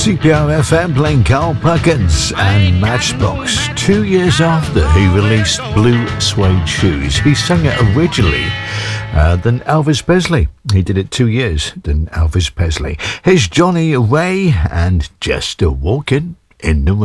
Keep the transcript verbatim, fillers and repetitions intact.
C P R F M playing Carl Perkins and Matchbox. Two years after he released Blue Suede Shoes, he sang it originally uh, than Elvis Presley. He did it two years than Elvis Presley. Here's Johnny Ray and Just a Walking in the Rain.